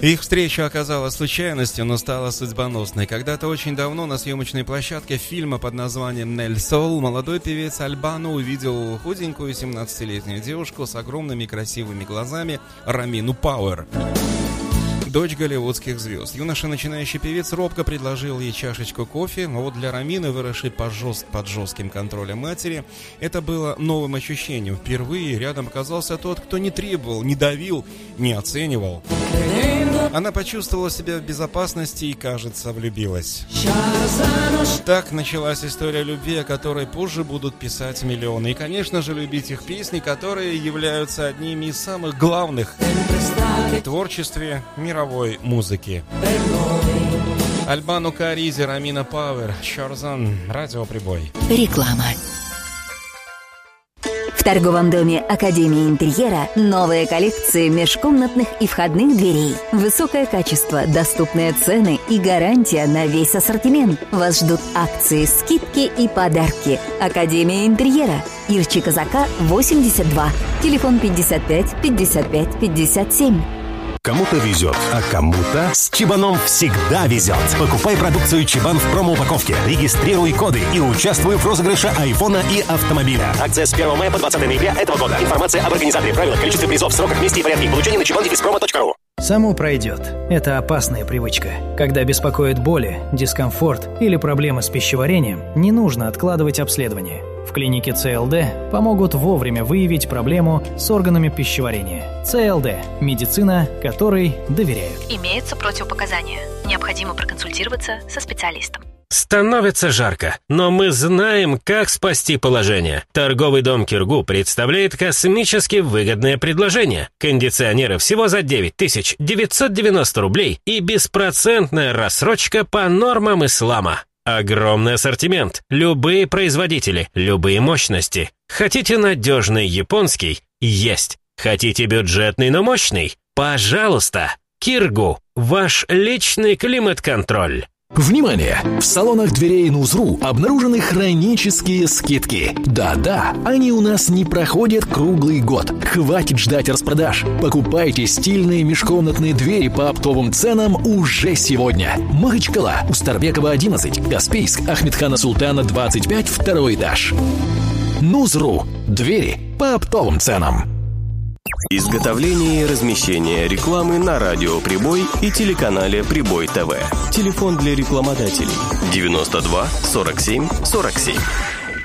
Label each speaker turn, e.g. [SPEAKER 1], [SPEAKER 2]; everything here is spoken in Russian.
[SPEAKER 1] Их встреча оказалась случайностью, но стала судьбоносной. Когда-то очень давно на съемочной площадке фильма под названием «Нель Сол» молодой певец Альбано увидел худенькую 17-летнюю девушку с огромными красивыми глазами Рамину Пауэр, дочь голливудских звезд. Юноша, начинающий певец, робко предложил ей чашечку кофе, но вот для Рамины, выросшей под жестким контролем матери, это было новым ощущением. Впервые рядом оказался тот, кто не требовал, не давил, не оценивал. Она почувствовала себя в безопасности и, кажется, влюбилась. Так началась история любви, о которой позже будут писать миллионы. И, конечно же, любить их песни, которые являются одними из самых главных в творчестве мировой музыки. Альбано Каризи, Рамина Пауэр, Шарзан, радиоприбой.
[SPEAKER 2] Реклама. В торговом доме Академии интерьера новые коллекции межкомнатных и входных дверей. Высокое качество, доступные цены и гарантия на весь ассортимент. Вас ждут акции, скидки и подарки. Академия интерьера. Ирчи Казака, 82. Телефон 55 55 57.
[SPEAKER 3] Кому-то везет, а кому-то с Чебаном всегда везет. Покупай продукцию Чебан в промо-упаковке, регистрируй коды и участвуй в розыгрыше айфона и автомобиля. Акция с 1 мая по 20 ноября этого года. Информация об организаторе, правилах, количестве призов, сроках, месте и порядке получения на чебан-promo.ru.
[SPEAKER 4] Само пройдет. Это опасная привычка. Когда беспокоит боли, дискомфорт или проблемы с пищеварением, не нужно откладывать обследование. В клинике ЦЛД помогут вовремя выявить проблему с органами пищеварения. ЦЛД – медицина, которой доверяют.
[SPEAKER 5] Имеются противопоказания. Необходимо проконсультироваться со специалистом.
[SPEAKER 6] Становится жарко, но мы знаем, как спасти положение. Торговый дом Киргу представляет космически выгодное предложение. Кондиционеры всего за 9990 рублей и беспроцентная рассрочка по нормам ислама. Огромный ассортимент, любые производители, любые мощности. Хотите надежный японский? Есть. Хотите бюджетный, но мощный? Пожалуйста. Киргу. Ваш личный климат-контроль.
[SPEAKER 7] Внимание! В салонах дверей Нузру обнаружены хронические скидки. Да-да, они у нас не проходят круглый год. Хватит ждать распродаж. Покупайте стильные межкомнатные двери по оптовым ценам уже сегодня. Махачкала, Устарбекова 11, Каспийск, Ахмедхана Султана 25, второй этаж. Нузру. Двери по оптовым ценам.
[SPEAKER 8] Изготовление и размещение рекламы на радио «Прибой» и телеканале «Прибой ТВ». Телефон для рекламодателей 92 47 47.